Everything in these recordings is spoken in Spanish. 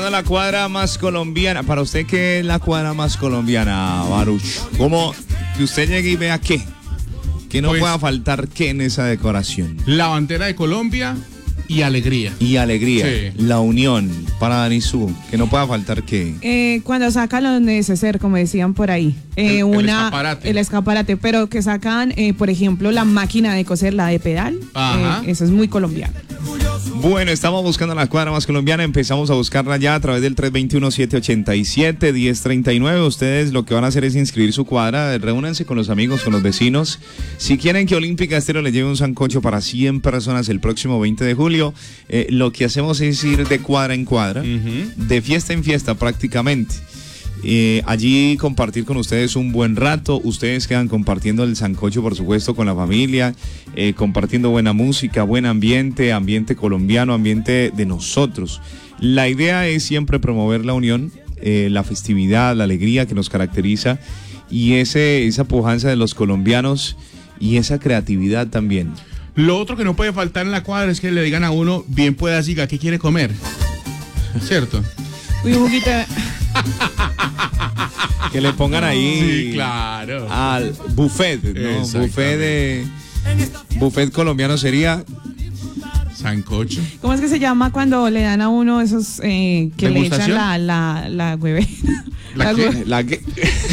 La cuadra más colombiana. Para usted, ¿qué es la cuadra más colombiana, Baruch? ¿Cómo que usted llegue y vea qué? Que no Pues, pueda faltar qué en esa decoración. La bandera de Colombia y alegría. Y alegría, Sí. la unión para Danizú. Que no pueda faltar qué. Cuando sacan los neceser, como decían por ahí. El escaparate. El escaparate, pero que sacan, por ejemplo, la máquina de coser, la de pedal. Ajá. Eso es muy colombiano. Bueno, estamos buscando la cuadra más colombiana. Empezamos a buscarla ya a través del 321-787-1039. Ustedes lo que van a hacer es inscribir su cuadra. Reúnanse con los amigos, con los vecinos. Si quieren que Olímpica Estéreo les lleve un sancocho para 100 personas el próximo 20 de julio, lo que hacemos es ir de cuadra en cuadra, de fiesta en fiesta prácticamente. Allí compartir con ustedes un buen rato. Ustedes quedan compartiendo el sancocho, por supuesto, con la familia, compartiendo buena música, buen ambiente, ambiente colombiano, ambiente de nosotros. La idea es siempre promover la unión, la festividad, la alegría que nos caracteriza y esa pujanza de los colombianos y esa creatividad también. Lo otro que no puede faltar en la cuadra es que le digan a uno, bien pueda, siga, ¿qué quiere comer? ¿Cierto? Uy, un juguito. Que le pongan ahí Sí, claro. al buffet, ¿no? Buffet colombiano sería Sancocho. ¿Cómo es que se llama cuando le dan a uno esos que le echan ¿Degustación? la huevera? ¿La qué? la que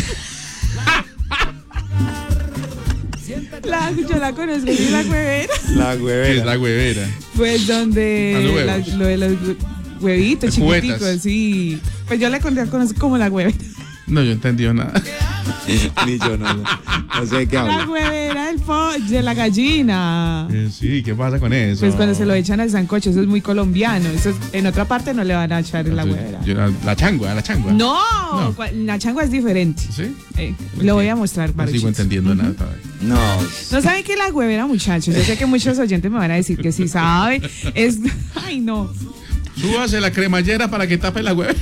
Yo la conozco, ¿sí? La huevera. la ¿Qué es huevera. la huevera? Pues donde lo de los huevitos Las chiquiticos, cubetas. sí. Pues yo la conozco como la huevera. No, yo entendí nada. Ni yo no sé de qué La habla. huevera de la gallina. Sí, ¿qué pasa con eso? Pues cuando se lo echan al sancocho, eso es muy colombiano. Eso en otra parte no le van a echar la huevera. La changua. No, No. la changua es diferente. ¿Sí? Lo voy a mostrar, No Baruchito. sigo entendiendo nada todavía. No. No saben qué es la huevera, muchachos. Yo sé que muchos oyentes me van a decir que sí saben. Ay, no. Súbase la cremallera para que tape la huevera.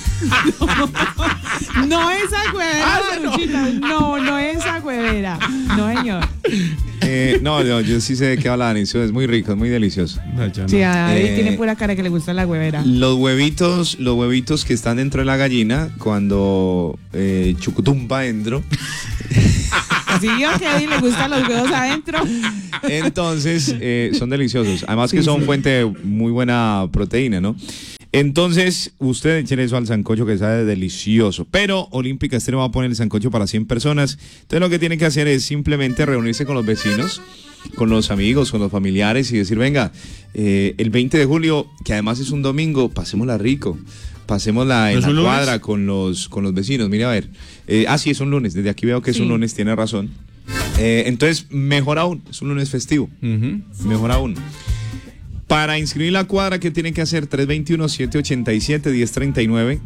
No esa huevera, Baruchito. No esa huevera. No, señor. No, yo sí sé de qué habla Danizú. Es muy rico, es muy delicioso. No, ya no. Sí, ahí tiene pura cara que le gusta la huevera. Los huevitos que están dentro de la gallina, cuando chucutumpa adentro, ¿Sí o qué? ¿Le gustan los huevos adentro? entonces son deliciosos. Además que son fuente de muy buena proteína, ¿no? Entonces, usted eche eso al sancocho que sabe delicioso. Pero Olímpica Estéreo va a poner el sancocho para 100 personas. Entonces, lo que tiene que hacer es simplemente reunirse con los vecinos, con los amigos, con los familiares y decir, venga, el 20 de julio, que además es un domingo, pasémosla rico. Pasémosla en ¿No es la un cuadra lunes? con los vecinos. Mira, a ver. Sí, es un lunes. Desde aquí veo que es Sí. un lunes, tiene razón. Entonces, mejor aún. Es un lunes festivo. Mejor aún. Para inscribir la cuadra, ¿qué tienen que hacer? 321-787-1039,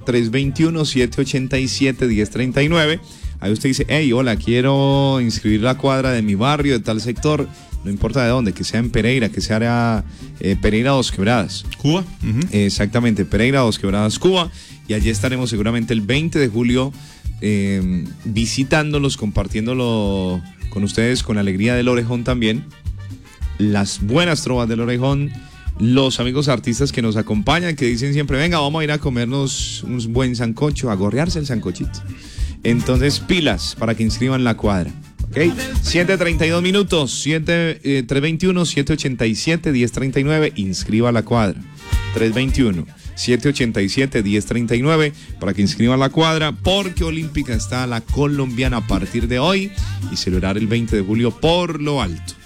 321-787-1039. Ahí usted dice, hey, hola, quiero inscribir la cuadra de mi barrio, de tal sector, no importa de dónde, que sea en Pereira, que sea Pereira Dos Quebradas. Cuba. Exactamente, Pereira Dos Quebradas, Cuba. Y allí estaremos seguramente el 20 de julio visitándolos, compartiéndolo con ustedes, con la alegría del Orejón también. Las buenas trovas del Orejón, los amigos artistas que nos acompañan, que dicen siempre, venga, vamos a ir a comernos un buen sancocho, a gorrearse el sancochito. Entonces, pilas para que inscriban la cuadra. ¿Ok? 7:32 minutos, 321-787-1039, inscriba la cuadra. 321-787-1039 para que inscriban la cuadra, porque Olímpica está la colombiana a partir de hoy y celebrar el 20 de julio por lo alto.